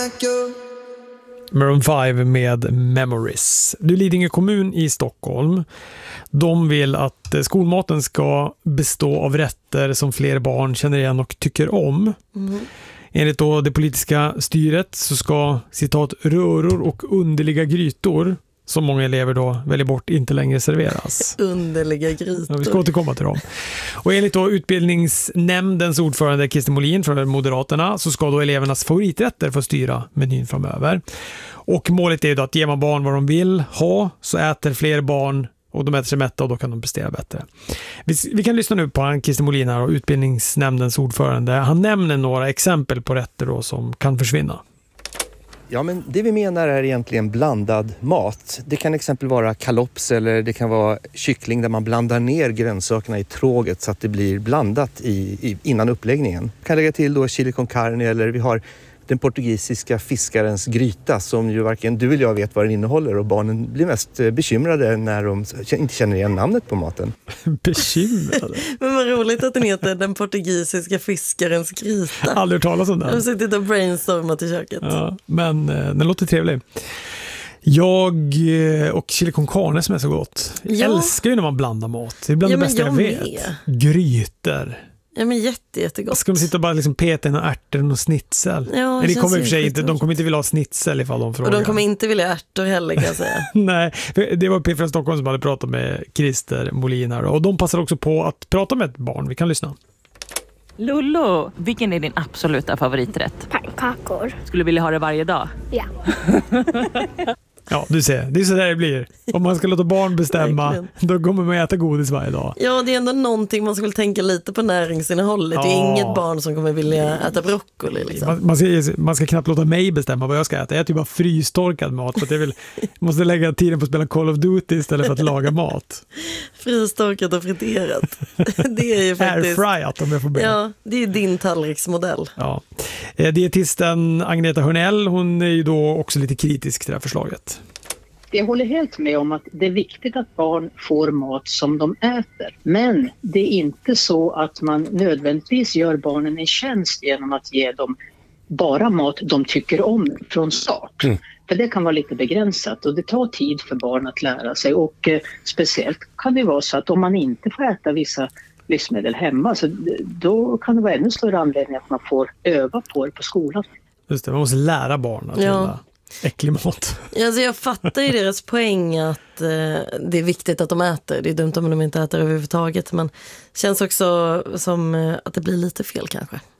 Maroon 5 med Memories. Du, Lidingö kommun i Stockholm. De vill att skolmaten ska bestå av rätter som fler barn känner igen och tycker om. Enligt då det politiska styret så ska, citat, röror och underliga grytor som många elever då väljer bort inte längre serveras. Underliga grytor. Ja, vi ska återkomma till dem. Och enligt då utbildningsnämndens ordförande Christer Molin från Moderaterna så ska då elevernas favoriträtter få styra menyn framöver. Och målet är ju då att ger man barn vad de vill ha så äter fler barn och de äter sig mätta och då kan de prestera bättre. Vi kan lyssna nu på Christer Molin här och utbildningsnämndens ordförande. Han nämner några exempel på rätter då som kan försvinna. Ja, men det vi menar är egentligen blandad mat. Det kan exempel vara kalops eller det kan vara kyckling där man blandar ner grönsakerna i tråget så att det blir blandat innan uppläggningen. Kan lägga till då chili con carne eller vi har den portugisiska fiskarens gryta som ju varken du eller jag vet vad den innehåller och barnen blir mest bekymrade när de inte känner igen namnet på maten. Bekymrade? Men vad roligt att den heter den portugisiska fiskarens gryta. Aldrig hört talas om den. Jag har suttit och brainstormat i köket. Ja, men den låter trevlig. Jag och chili con carne som är så gott. Jag älskar ju när man blandar mat. Det är bland det bästa jag vet. Grytor. Ja, men jättegott. Ska de sitta och bara liksom peta in och ärtor och snitsel? Ja, det kommer i och för sig inte, de kommer inte vilja ha snitsel ifall de frågar. Och de kommer inte vilja ärtor heller, kan jag säga. Nej, det var P från Stockholm som hade pratat med Christer Molin här. Och de passar också på att prata med ett barn. Vi kan lyssna. Lollo, vilken är din absoluta favoriträtt? Pannkakor. Skulle du vilja ha det varje dag? Ja. Ja, du ser. Det är så där det blir. Om man ska låta barn bestämma, då kommer man äta godis varje dag. Ja, det är ändå någonting man skulle tänka lite på näringsinnehållet. Det är inget barn som kommer vilja äta broccoli. Liksom. Man ska knappt låta mig bestämma vad jag ska äta. Jag äter ju bara frystorkad mat. För att jag måste lägga tiden på att spela Call of Duty istället för att laga mat. Frystorkat och friterat. Det är ju faktiskt... Airfryat om jag får be. Ja, det är din tallriksmodell. Ja. Dietisten Agneta Hörnell, hon är ju då också lite kritisk till det här förslaget. Jag håller helt med om att det är viktigt att barn får mat som de äter. Men det är inte så att man nödvändigtvis gör barnen en tjänst genom att ge dem bara mat de tycker om från start. För det kan vara lite begränsat och det tar tid för barn att lära sig. Och speciellt kan det vara så att om man inte får äta vissa livsmedel hemma så då kan det vara ännu större anledning att man får öva på det på skolan. Just det, man måste lära barn att gilla äcklig mat. Alltså jag fattar ju deras poäng att det är viktigt att de äter. Det är dumt om de inte äter överhuvudtaget, men känns också som att det blir lite fel kanske.